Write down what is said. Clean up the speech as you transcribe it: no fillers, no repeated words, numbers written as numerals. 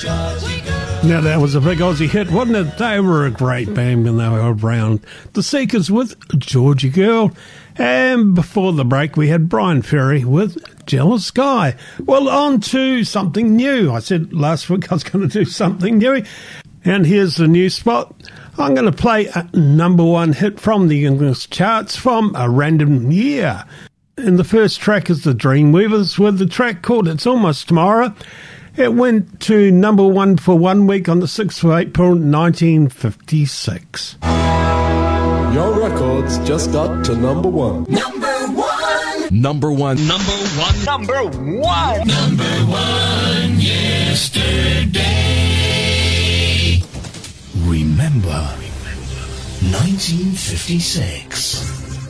Now that was a big Aussie hit, wasn't it? They were a great band when they were around. The Seekers with Georgie Girl. And before the break, we had Brian Ferry with Jealous Guy. Well, on to something new. I said last week I was going to do something new. And here's the new spot. I'm going to play a number one hit from the English charts from a random year. And the first track is the Dreamweavers with the track called It's Almost Tomorrow. It went to number one for 1 week on the 6th of April, 1956. Your records just got to number one. Number one. Number one. Number one. Number one. Number one yesterday. Remember 1956.